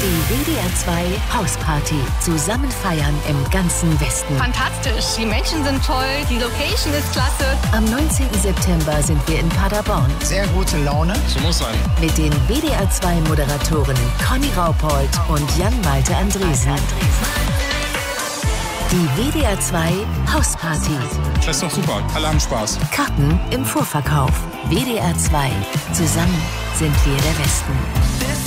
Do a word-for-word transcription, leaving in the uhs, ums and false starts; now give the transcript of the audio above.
Die W D R zwei Hausparty. Zusammen feiern im ganzen Westen. Fantastisch. Die Menschen sind toll. Die Location ist klasse. Am neunzehnten September sind wir in Paderborn. Sehr gute Laune. So muss sein. Mit den W D R zwei Moderatorinnen Conny Raupold und Jan-Malte Andresen. Die W D R zwei Hausparty. Das ist doch super. Alle haben Spaß. Karten im Vorverkauf. W D R zwei. Zusammen sind wir der Westen.